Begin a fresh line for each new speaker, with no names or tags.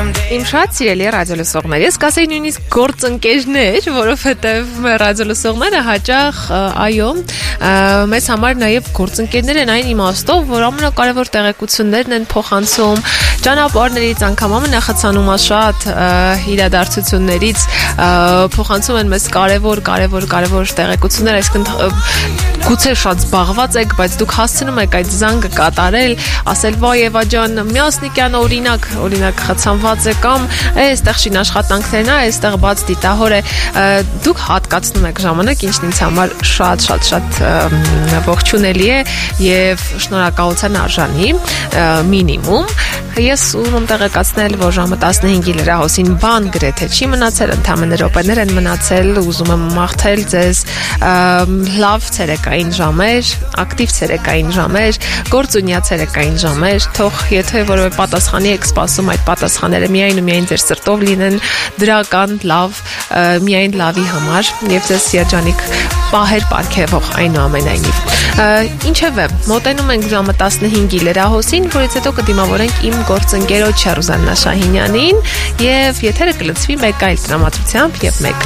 Իմ շատ սիրելի ռադիոլսողներ, ես կասեի նույնիսկ գործընկերներ, որովհետև ռադիոլսողները հաճախ այո, մեզ համար նաև գործընկերներ են այն իմաստով, որ ամենակարևոր տեղեկություններն են փոխանցում ճանապարհներից, անգամ ամենախցանումաշատ իրադարձություններից փոխանցում են մեզ կարևոր տեղեկություններ, այսինքն գուցե շատ զբաղված եք, բայց դուք հասցնում եք այդ զանգը կատարել, ասել վայ Եվա ջան, Միասնիկյանը օրինակ խցանված է կամ այստեղ շին աշխատանքներն է, այստեղ բաց դիտահոր է, դուք հատկացնում եք ժամանակ, ինչն ինձ համար շատ ողջունելի է եւ շնորհակալության արժանի մինիմում։ Ես ուզում եմ տեղեկացնել, որ ժամը 15-ի լրահոսին բան գրեթե չի մնացել, ընդամենը րոպեներ են մնացել, ուզում եմ մաղթել ձեզ լավ ցերեկային ժամեր, ակտիվ ցերեկային ժամեր, գործունյա ցերեկային ժամեր, թող եթե որևէ պատասխանի եք սպասում, այդ պատասխանները միայն ու միայն ձեր սրտով լինեն դրական, լավ, միայն լավի համար եւ ձեզ երջանիկ պահեր պարգևող այնուամենայնիվ։ Ինչևէ, մոտենում ենք ժամը 15-ի լրահոսին, որից հետո կդիմավորենք իմ գործընկերոջ Ռուզաննա Շահինյանին եւ եթերը կլցվի մեկ այլ տրամադրությամբ եւ մեկ